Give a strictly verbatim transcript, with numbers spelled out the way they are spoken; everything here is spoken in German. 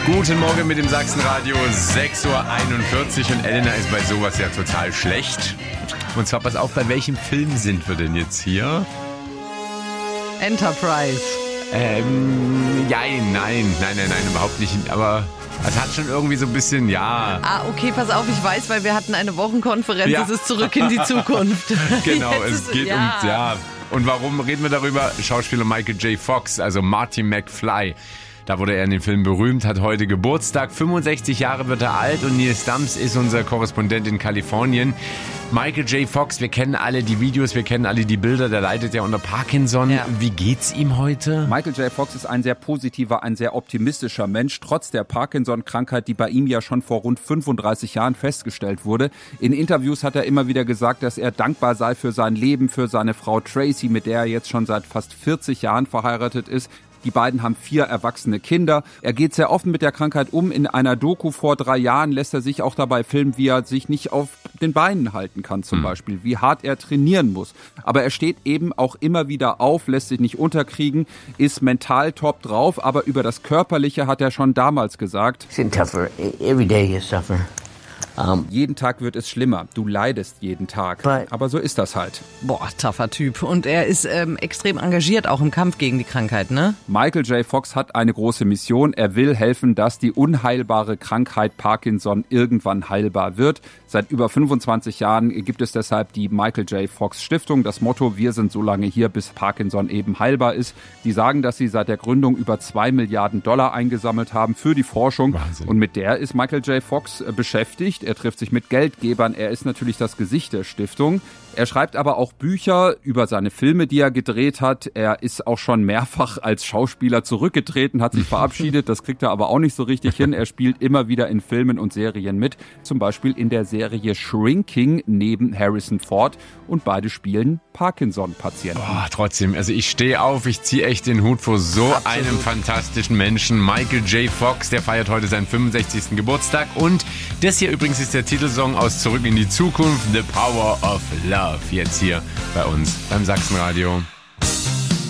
Guten Morgen mit dem Sachsenradio, sechs Uhr einundvierzig und Elena ist bei sowas ja total schlecht. Und zwar, pass auf, bei welchem Film sind wir denn jetzt hier? Enterprise. Ähm, ja, nein, nein, nein, nein, überhaupt nicht. Aber es hat schon irgendwie so ein bisschen, ja. Ah, okay, pass auf, ich weiß, weil wir hatten eine Wochenkonferenz, Ja. es ist zurück in die Zukunft. Genau, Jetzt es ist- geht ja. um, ja. Und warum reden wir darüber? Schauspieler Michael J. Fox, also Marty McFly. Da wurde er in dem Film berühmt, hat heute Geburtstag. fünfundsechzig Jahre wird er alt und Neil Stumps ist unser Korrespondent in Kalifornien. Michael J. Fox, wir kennen alle die Videos, wir kennen alle die Bilder, der leidet ja unter Parkinson. Ja. Wie geht's ihm heute? Michael J. Fox ist ein sehr positiver, ein sehr optimistischer Mensch, trotz der Parkinson-Krankheit, die bei ihm ja schon vor rund fünfunddreißig Jahren festgestellt wurde. In Interviews hat er immer wieder gesagt, dass er dankbar sei für sein Leben, für seine Frau Tracy, mit der er jetzt schon seit fast vierzig Jahren verheiratet ist. Die beiden haben vier erwachsene Kinder. Er geht sehr offen mit der Krankheit um. In einer Doku vor drei Jahren lässt er sich auch dabei filmen, wie er sich nicht auf den Beinen halten kann zum Beispiel, wie hart er trainieren muss. Aber er steht eben auch immer wieder auf, lässt sich nicht unterkriegen, ist mental top drauf. Aber über das Körperliche hat er schon damals gesagt, It's getting tougher. Every day gets tougher. Um, jeden Tag wird es schlimmer. Du leidest jeden Tag. But- Aber so ist das halt. Boah, tougher Typ. Und er ist ähm, extrem engagiert, auch im Kampf gegen die Krankheit, ne? Michael J. Fox hat eine große Mission. Er will helfen, dass die unheilbare Krankheit Parkinson irgendwann heilbar wird. Seit über fünfundzwanzig Jahren gibt es deshalb die Michael J. Fox Stiftung. Das Motto, wir sind so lange hier, bis Parkinson eben heilbar ist. Die sagen, dass sie seit der Gründung über zwei Milliarden Dollar eingesammelt haben für die Forschung. Wahnsinn. Und mit der ist Michael J. Fox äh, beschäftigt. Er trifft sich mit Geldgebern. Er ist natürlich das Gesicht der Stiftung. Er schreibt aber auch Bücher über seine Filme, die er gedreht hat. Er ist auch schon mehrfach als Schauspieler zurückgetreten, hat sich verabschiedet. Das kriegt er aber auch nicht so richtig hin. Er spielt immer wieder in Filmen und Serien mit. Zum Beispiel in der Serie Shrinking neben Harrison Ford. Und beide spielen Parkinson-Patienten. Boah, trotzdem, also ich stehe auf, ich ziehe echt den Hut vor so einem fantastischen Menschen. Michael J. Fox, der feiert heute seinen fünfundsechzigsten Geburtstag. Und das hier übrigens ist der Titelsong aus Zurück in die Zukunft, The Power of Love. Jetzt hier bei uns beim Sachsenradio.